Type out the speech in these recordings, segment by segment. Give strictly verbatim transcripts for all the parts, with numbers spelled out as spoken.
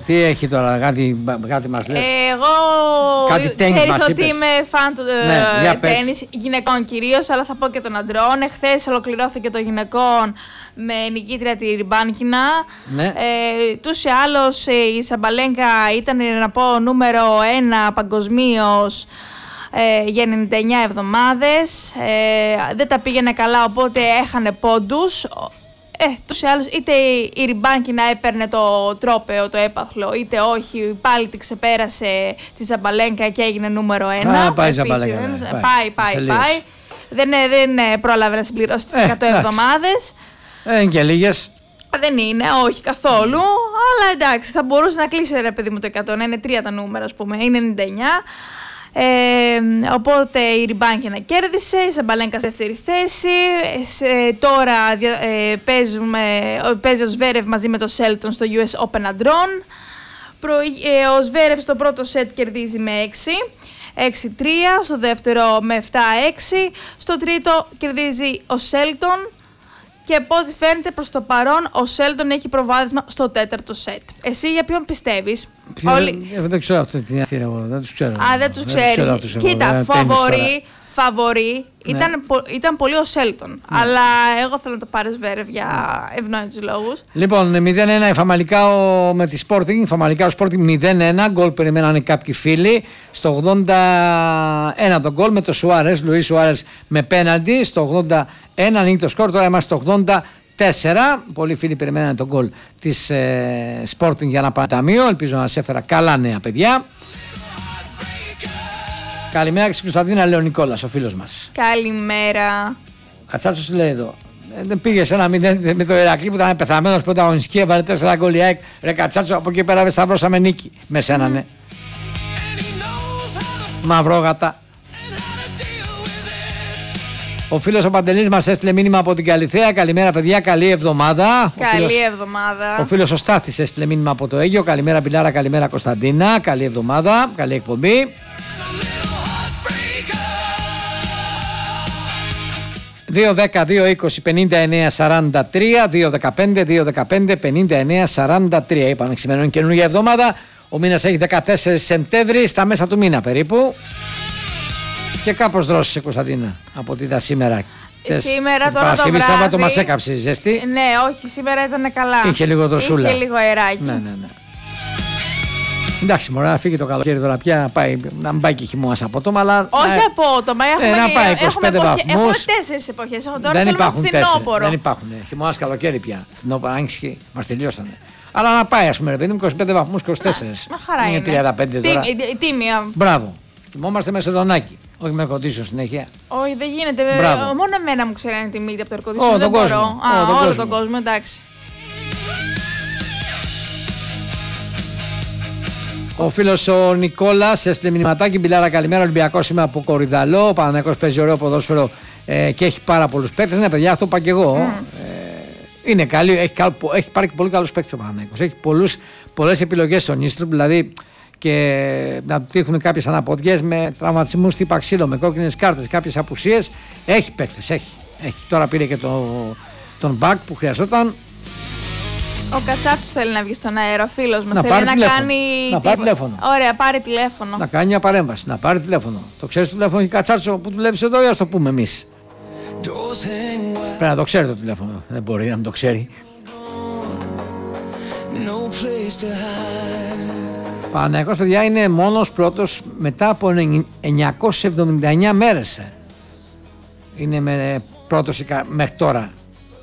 Τι έχει τώρα, κάτι, κάτι μας λες? Εγώ ξέρεις ότι είμαι φαν του ναι, τένις, γυναικών κυρίως, αλλά θα πω και των αντρών. Εχθές ολοκληρώθηκε το γυναικών με νικήτρια τη Ριμπάνκινα. Ναι. Ε, τους ή άλλως η Σαμπαλένκα ήταν, να πω, νούμερο ένα παγκοσμίως ε, για ενενήντα εννιά εβδομάδες. Ε, δεν τα πήγαινε καλά, οπότε έχανε πόντους. Ε, τους ή άλλους, είτε η Ριμπάνκινα έπαιρνε το τρόπαιο, το έπαθλο, είτε όχι, πάλι τη ξεπέρασε τη Ζαμπαλένκα και έγινε νούμερο ένα. Α, πάει Ζαμπαλένκα. Ναι, πάει, πάει, πάει. πάει. Δεν, δεν πρόλαβε να συμπληρώσει τις ε, εκατό εβδομάδες. Ε, είναι και λίγες. Δεν είναι, όχι καθόλου, αλλά εντάξει, θα μπορούσε να κλείσει, ρε παιδί μου, το εκατό, να είναι τρία τα νούμερα, ας πούμε, είναι ενενήντα εννιά. Ε, οπότε η Ριμπάνκινα κέρδισε, η Σαμπαλένκα στη δεύτερη θέση. Σε, τώρα ε, παίζουμε, παίζει ο Σβέρευ μαζί με το Σέλτον στο γιου ες Open αντρών. Προ, ε, ο Σβέρευ στο πρώτο σετ κερδίζει με έξι έξι τρία, στο δεύτερο με επτά έξι, στο τρίτο κερδίζει ο Σέλτον. Και από ό,τι φαίνεται προς το παρόν, ο Σέλτον έχει προβάδισμα στο τέταρτο σετ. Εσύ για ποιον πιστεύεις? Ποιο, Όλοι... ε, δεν ξέρω αυτό την αθήρα, δεν τους ξέρω. Α, δεν τους ξέρεις. Κοίτα, φαβορί, φαβορί ναι. ήταν, ήταν πολύ ο Σέλτον. Ναι. Αλλά εγώ θέλω να το πάρεις Βέρευ για ευνόητους λόγους. Λοιπόν, μηδέν ένα η Φαμαλικάο με τη Sporting. Η Φαμαλικάο Sporting μηδέν ένα. Γκολ περιμένανε κάποιοι φίλοι. Στο ογδόντα ένα το γκολ με το Σουάρες, Λουίς Σουάρες με πέναλτι. Στο ογδόντα ένα ανοίγει το σκορ. Τώρα είμαστε στο ογδόντα τέσσερα. Πολλοί φίλοι περιμένανε τον γκολ της ε, Sporting για να πάει ταμείο. Ελπίζω να σας έφερα καλά νέα, παιδιά. Καλημέρα και στην Κωνσταντίνα Λεωνικόλας, ο φίλος μας. Καλημέρα. Κατσάτσος λέει εδώ. Δεν πήγε σε ένα μηδέν με το Ηρακλή που ήταν πεθαμένος πρωταγωνιστική, έβαλε τέσσερα γκολ η ΑΕΚ. Ρε Κατσάτσο, από εκεί πέρα σταυρώσαμε νίκη. Με σένα, ναι. Μαυρόγατα. Ο φίλος ο Παντελής μας έστειλε μήνυμα από την Καλιθέα. Καλημέρα, παιδιά, καλή εβδομάδα. Καλή ο φίλος, εβδομάδα. Ο φίλος ο Στάθης έστειλε μήνυμα από το Αίγιο. Καλημέρα, Πιλάρα, καλημέρα, Κωνσταντίνα. Καλή εβδομάδα, καλή εκπομπή. δύο δέκα δύο είκοσι πενήντα εννέα σαράντα τρία, δύο δεκαπέντε δύο δεκαπέντε πενήντα εννέα σαράντα τρία. Είπαμε σημερινή καινούργια εβδομάδα. Ο μήνας έχει δεκατέσσερις Σεπτέμβρη, στα μέσα του μήνα περίπου. Και κάπως δρόσησε, Κωνσταντίνα, από ό,τι είδα σήμερα. Σήμερα τώρα Παρασκευή, το βράδυ. Σάββατο μας έκαψε ζεστή. Ναι, όχι, σήμερα ήταν καλά. Είχε λίγο δροσούλα. Είχε λίγο αεράκι. Ναι, ναι, ναι. Εντάξει, μωρέ, να φύγει το καλοκαίρι τώρα πια, να, πάει, να μην πάει και χειμώνας απότομα, αλλά... Όχι να... απότομα, έχουμε, ε, να πάει είκοσι πέντε έχουμε, βαθμούς. Έχουμε τέσσερις εποχές, τώρα δεν υπάρχουν φθινόπορο. Δεν υπάρχουν, χειμώνας καλοκαίρι πια, φθινόπορο, άνοιξη, μας τελειώσανε. Αλλά να πάει, ας πούμε, ρε παιδί μου, είκοσι πέντε βαθμούς, είκοσι τέσσερα. Μα χαρά είναι. Είναι τριάντα πέντε τώρα. Τίμια. Μπράβο. Κοιμόμαστε με σεδονάκι, όχι με κοντίσιο συνέχεια. Όχι, δεν γίνεται. Μπράβο. Μόνο εμένα μου ξέρανε τη μύτη από το ερκοντήσιο. Όλο δεν τον μπορώ. κόσμο. Α, όλο τον όλο κόσμο. τον κόσμο, εντάξει. Ο φίλος ο Νικόλας έστειλε μηνυματάκι. Μπιλάρα, καλημέρα. Ολυμπιακός είμαι από Κορυδαλό. Ο Παναθηναϊκός παίζει ωραίο ποδόσφαιρο ε, και έχει πάρα πολλούς παίκτες. Ναι, παιδιά, αυτό είπα και εγώ. Mm. Ε, είναι καλή, έχει, έχει πάρει και πολύ καλούς παίκτες ο Παναθηναϊκός. Έχει πολλές επιλογές στον Ίστρου, δηλαδή και να του τύχουν κάποιες αναποδιές με τραυματισμούς τύπα ξύλο, με κόκκινες κάρτες, κάποιες απουσίες. Έχει παίκτες, έχει. έχει. Τώρα πήρε και το, τον μπακ που χρειαζόταν. Ο Κατσάτσος θέλει να βγει στον αέρα, ο φίλος μας. Να θέλει πάρει να τηλέφωνο. κάνει. Να πάρει τηλέφωνο. Ωραία, πάρει τηλέφωνο. Να κάνει μια παρέμβαση, να πάρει τηλέφωνο. Το ξέρει το τηλέφωνο, Κατσάτσο, που δουλεύει εδώ, ή ας το πούμε εμείς. Πρέπει να το ξέρει το τηλέφωνο. Δεν μπορεί να μην το ξέρει. Παναθηναϊκός, παιδιά, είναι μόνος πρώτος μετά από εννιακόσιες εβδομήντα εννιά μέρες. Είναι με πρώτος μέχρι τώρα.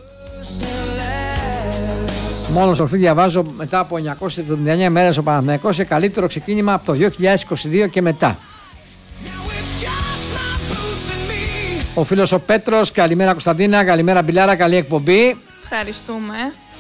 Μόνος ορφή διαβάζω μετά από εννιακόσιες εβδομήντα εννιά μέρες ο Παναθηναϊκός σε καλύτερο ξεκίνημα από το δύο χιλιάδες είκοσι δύο και μετά. Ο φίλος ο Πέτρος, καλημέρα Κωνσταντίνα, καλημέρα Μπιλάρα, καλή εκπομπή. Ευχαριστούμε.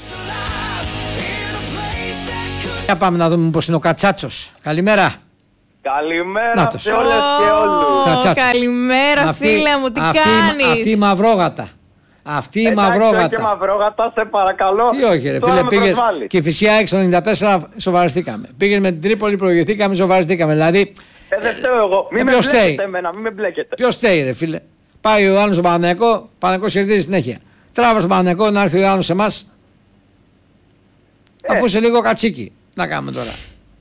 Για πάμε να δούμε πως είναι ο Κατσάτσος. Καλημέρα. Καλημέρα σε όλες και όλους. Oh, καλημέρα αυτή, φίλε μου, τι αυτή, κάνεις? Αυτή η μαυρόγατα. Αυτή η Εντάξει, μαυρόγατα. και μαυρόγατα, σε παρακαλώ. Τι όχι ρε φίλε, πήγες και φυσικά έξω το ενενήντα τέσσερα σοβαριστήκαμε. Πήγες με την Τρίπολη, προηγηθήκαμε, σοβαριστήκαμε. Δηλαδή... Ε, δεν φταίω εγώ. Μην ε, με ποιος μπλέκετε φταίει? εμένα, μην με μπλέκετε. Ποιος φταίει ρε φίλε? Πάει ο Ιωάννης στον Παναθηναϊκό, ο Παναθηναϊκός κερδίζει συνέχεια. Τράβα στον Παναθηναϊκό να έρθει ο Ιωάννης σε εμάς. Ε. Αφού είσαι λίγο κατσίκι. Να κάνουμε τώρα.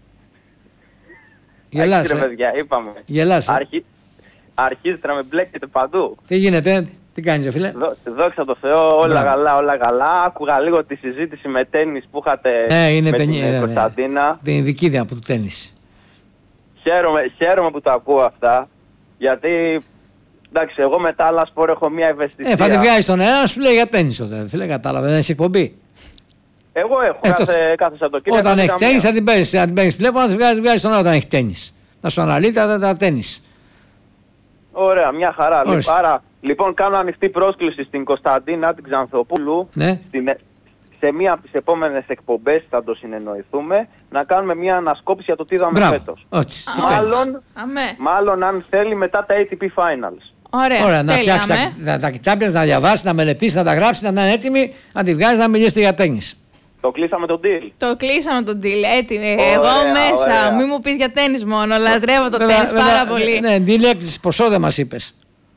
Γελάς, ε. παιδιά, είπαμε. Γελάς, ε. Αρχι... Αρχίζετε να με μπλέκετε παντού. Τι γίνεται, τι κάνεις, φίλε? Δό, δόξα τω Θεώ, όλα Μπράβο. καλά, όλα καλά. Άκουγα λίγο τη συζήτηση με τένις που είχατε ε, είναι με ταινί, την ε, Κωνσταντίνα. Την ειδική δια από το τένις. Χαίρομαι, χαίρομαι που το ακούω αυτά, γιατί εντάξει, εγώ με τα άλλα σπορ έχω μια ευαισθησία. Ε, θα τη βγάλεις στον αέρα, σου λέει για τένις τότε, φίλε, κατάλαβε, δεν έχει εκπομπή. Εγώ έχω ε, κάθε, κάθε Σαββατοκύριακο. Όταν έχει τένις θα την παίρνεις, θα την παίρνεις τηλέφωνο, θα τη βγάλεις, βγάλεις στον αέρα όταν έχει τένις. Να σου αναλύει τα, τα τένις. Ωραία, μια χαρά. Άρα, λοιπόν, κάνω ανοιχτή πρόσκληση στην Κωνσταντίνα, την Ξανθοπούλου, ναι. στην, σε μία από τις επόμενες εκπομπές θα το συνεννοηθούμε, να κάνουμε μια ανασκόπηση για το τι είδαμε φέτος. Μάλλον, μάλλον, αν θέλει, μετά τα έι τι πι Finals. Ωραία, Ωραία, να φτιάξει τα, τα κοιτάπια, να διαβάσει, να μελετήσει, να τα γράψει, να είναι έτοιμη, να τη βγάζει, να μιλήσετε για τένις. Το κλείσαμε τον deal. Το κλείσαμε τον deal, έτοιμη. Ωραία, εγώ μέσα. Ωραία. Μην μου πεις για τένις μόνο. Λατρεύω το τένις πάρα πολύ. Ναι, deal έκτησης. Ποσό δεν μας είπες.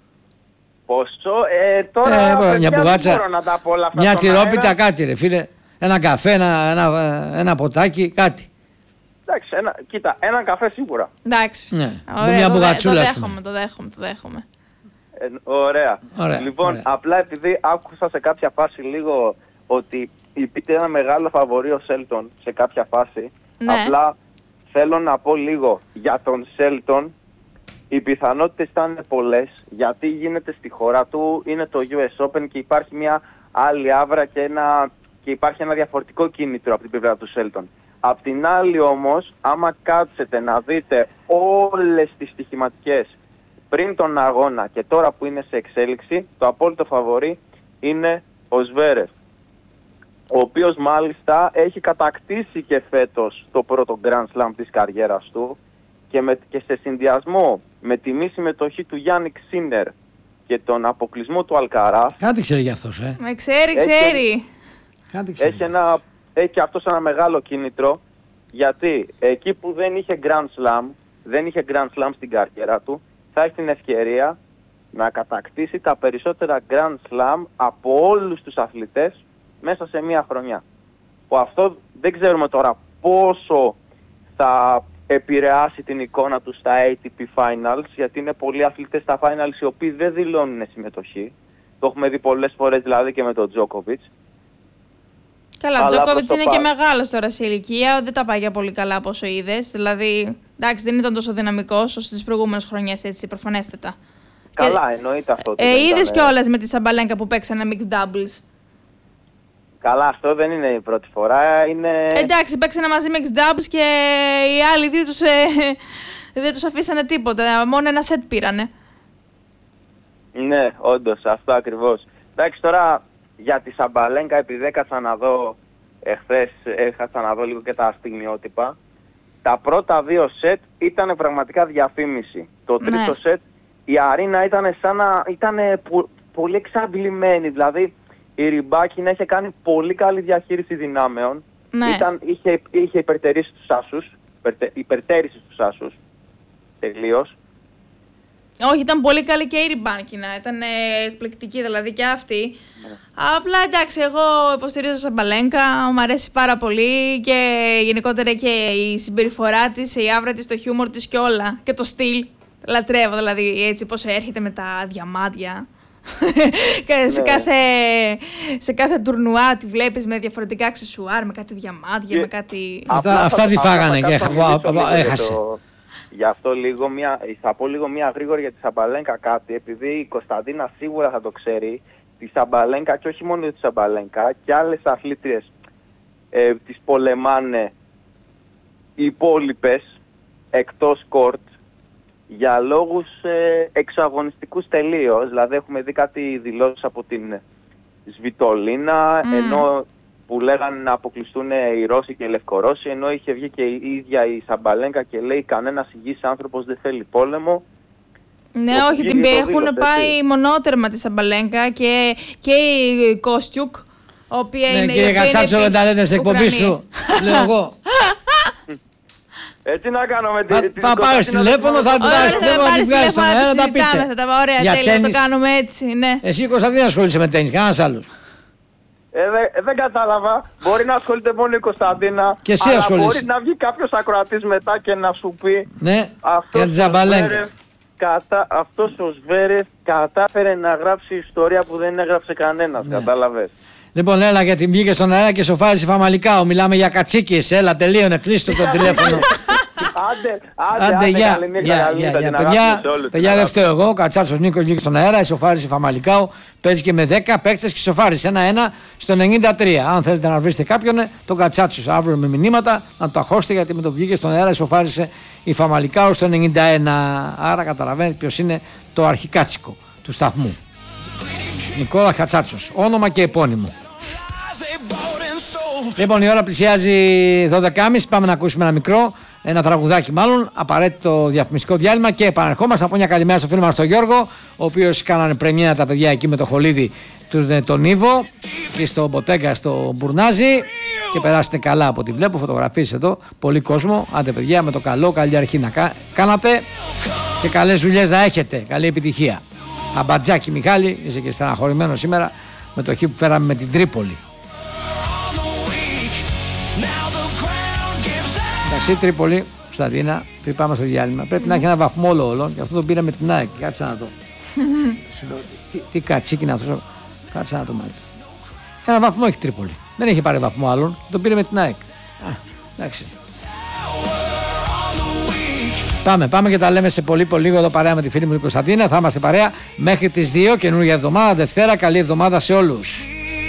Ποσό, ε, τώρα ε, μια μπουγάτσα, μπορώ να τα πω όλα αυτά. Μια τυρόπιτα, κάτι ρε φίλε. Ένα καφέ, ένα, ένα, ένα ποτάκι, κάτι. Εντάξει, ένα, κοίτα, ένα καφέ σίγουρα. Εντάξει. Ναι. Ωραία, μια το, μπουγατσούλα. Το δέχομαι, το δέχομαι, το δέχομαι. Ε, ωραία. ωραία. Λοιπόν, ωραία. απλά επειδή άκουσα σε κάποια φάση λίγο ότι υπήρχε ένα μεγάλο φαβορί ο Σέλτον σε κάποια φάση. Ναι. Απλά θέλω να πω λίγο για τον Σέλτον. Οι πιθανότητες ήταν πολλές, γιατί γίνεται στη χώρα του, είναι το γιου ες Open και υπάρχει μια άλλη άβρα και, ένα, και υπάρχει ένα διαφορετικό κίνητρο από την πλευρά του Σέλτον. Απ' την άλλη όμως, άμα κάτσετε να δείτε όλες τις στοιχηματικές πριν τον αγώνα και τώρα που είναι σε εξέλιξη, το απόλυτο φαβορί είναι ο Σβέρεφ, ο οποίος μάλιστα έχει κατακτήσει και φέτος το πρώτο Grand Slam της καριέρας του και, με, και σε συνδυασμό με τη μη συμμετοχή του Γιάννικ Σίνερ και τον αποκλεισμό του Αλκαράθ. Κάτι ξέρει για αυτός, ε. Με ξέρει, ξέρει. Κάτι ξέρει. Έχει, ένα, έχει και αυτός ένα μεγάλο κίνητρο, γιατί εκεί που δεν είχε Grand Slam, δεν είχε Grand Slam στην καριέρα του, θα έχει την ευκαιρία να κατακτήσει τα περισσότερα Grand Slam από όλους τους αθλητές μέσα σε μία χρονιά. Που αυτό δεν ξέρουμε τώρα πόσο θα επηρεάσει την εικόνα του στα έι τι πι Finals, γιατί είναι πολλοί αθλητές στα Finals οι οποίοι δεν δηλώνουν συμμετοχή. Το έχουμε δει πολλές φορές δηλαδή και με τον Τζόκοβιτς. Καλά, ο Τζόκοβιτς είναι πά... και μεγάλος τώρα σε ηλικία, δεν τα πάει για πολύ καλά όπως είδες. Δηλαδή, εντάξει, δεν ήταν τόσο δυναμικός όσο στις προηγούμενες χρονιές, έτσι, προφανέστατα. Καλά, και... εννοείται αυτό. Ε, είδες ήταν... κιόλας με τη Σαμπαλένκα που παίξανε mixed doubles. Καλά, αυτό δεν είναι η πρώτη φορά, είναι... Εντάξει, παίξανε μαζί mixed doubles και οι άλλοι δεν τους, ε, δεν τους αφήσανε τίποτα, μόνο ένα σετ πήρανε. Ναι, όντως, αυτό ακριβώς. Εντάξει, τώρα για τη Σαμπαλένκα, επειδή έκατσα να δω, εχθές έκατσα να δω λίγο και τα στιγμιότυπα, τα πρώτα δύο σετ ήταν πραγματικά διαφήμιση. Το τρίτο ναι. σετ, η Αρίνα ήταν σαν να ήταν πο, πολύ εξαντλημένη, δηλαδή η Ριμπάκινα είχε κάνει πολύ καλή διαχείριση δυνάμεων, ναι. ήταν, είχε, είχε υπερτερήσει τους άσους, υπερτε, υπερτέρηση τους άσους, τελείως. Όχι, ήταν πολύ καλή και η Ριμπάκινα, ήταν ε, εκπληκτική δηλαδή και αυτή. Ναι. Απλά εντάξει, εγώ υποστηρίζω Σαμπαλένκα, μου αρέσει πάρα πολύ και γενικότερα και η συμπεριφορά της, η άβρα της, το χιούμορ της και όλα. Και το στυλ, λατρεύω δηλαδή έτσι πώς έρχεται με τα διαμάντια. Ναι. σε, κάθε, σε κάθε τουρνουά τη βλέπεις με διαφορετικά αξεσουάρ, με κάτι διαμάντια, και... με κάτι... Αυτά, αυτά τη φάγανε και έχασε. Γι' αυτό λίγο μια, θα πω λίγο μια γρήγορη για τη Σαμπαλένκα κάτι, επειδή η Κωνσταντίνα σίγουρα θα το ξέρει, τη Σαμπαλένκα και όχι μόνο τη Σαμπαλένκα και άλλες αθλήτριες ε, τις πολεμάνε οι υπόλοιπες εκτός κόρτ για λόγους ε, εξωαγωνιστικούς τελείως. Δηλαδή έχουμε δει κάτι δηλώσεις από την Σβιτολίνα, mm. ενώ που λέγανε να αποκλειστούν οι Ρώσοι και οι Λευκορώσοι, ενώ είχε βγει και η ίδια η Σαμπαλένκα και λέει κανένας υγιής άνθρωπος δεν θέλει πόλεμο. Ναι, το όχι, την έχουν πάει έτσι. Μονότερμα τη Σαμπαλένκα και, και η Κόστιουκ, οποία ναι, είναι... Ναι, κύριε Κατσάτσο, δεν τα λέτε στην εκπομπή σου, λέω εγώ. Έτσι να κάνω με την... Θα πάρεις τηλέφωνο, θα πάρεις τηλέφωνο, θα την βγάλεις στον αέρα, θα τα πείτε. Ωραία, τέλεια, το κάνουμε έτσι, ναι. Εσύ Κωνσταντίνα ασχολείσαι με τένις, κανένας άλλος. Ε, δε, δεν κατάλαβα. Μπορεί να ασχολείται μόνο η Κωνσταντίνα. Και εσύ αλλά ασχολείσαι. μπορεί να βγει κάποιος ακροατής μετά και να σου πει. Ναι, αυτός για τη Ζαμπαλέγκα. Κατά, αυτός ο Σβέρεφ κατάφερε να γράψει ιστορία που δεν έγραψε κανένας. Ναι. Κατάλαβες. Λοιπόν, έλα γιατί βγήκε στον αέρα και σοφάρισε Φαμαλικάο. Μιλάμε για κατσίκες. Έλα, τελείωνε. Κλείστο το τηλέφωνο. Άντε, άντε, Άντε, γεια, καλή νύχτα, γεια, καλή γεια, νύχτα, γεια. την Παιδιά, αγάπη σε όλους, παιδιά την δεν φταίω εγώ. Ο Κατσάτσος Νίκος βγήκε στον αέρα, ισοφάρισε Φαμαλικάο. Παίζει και με δέκα παίκτες και ισοφάρισε ένα-ένα στο ενενήντα τρία. Αν θέλετε να βρείτε κάποιον, τον Κατσάτσος αύριο με μηνύματα να το αχώσετε γιατί με το βγήκε στον αέρα ισοφάρισε η Φαμαλικάο στο ενενήντα ένα. Άρα καταλαβαίνετε ποιος είναι το αρχικάτσικο του σταθμού. Νικόλα Κατσάτσος, όνομα και επώνυμο. Λοιπόν, η ώρα πλησιάζει δώδεκα και μισή. Πάμε να ακούσουμε ένα μικρό, ένα τραγουδάκι μάλλον, απαραίτητο διαφημιστικό διάλειμμα και επανερχόμαστε. Από μια καλημέρα στο φίλο μας τον Γιώργο, ο οποίος κάνανε πρεμιέρα τα παιδιά εκεί με το χολίδι του τον Ήβο και στο Μποτέγκα στο Μπουρνάζι. Και περάσετε καλά από ό,τι βλέπω, φωτογραφίες εδώ, πολύ κόσμο. Άντε παιδιά, με το καλό, καλή αρχή να κα... κάνατε και καλές δουλειές να έχετε. Καλή επιτυχία. Αμπατζάκι Μιχάλη, είσαι και στεναχωρημένο σήμερα με το χ που φέραμε με την Τρίπολη. Εντάξει, Τρίπολη, Κωνσταντίνα, πριν πάμε στο διάλειμμα, πρέπει mm. να έχει ένα βαθμό όλο όλων και αυτό το πήρα με την ΑΕΚ. Κάτσε να το. τι, τι κατσίκι είναι αυτό. Κάτσε να το μάθει. Ένα βαθμό έχει Τρίπολη. Δεν έχει πάρει βαθμό άλλον, το πήρε με την ΑΕΚ. Α, εντάξει. Πάμε, πάμε και τα λέμε σε πολύ πολύ λίγο εδώ παρέα με τη φίλη μου την Κωνσταντίνα. Θα είμαστε παρέα μέχρι τις δύο, καινούργια εβδομάδα, Δευτέρα. Καλή εβδομάδα σε όλους.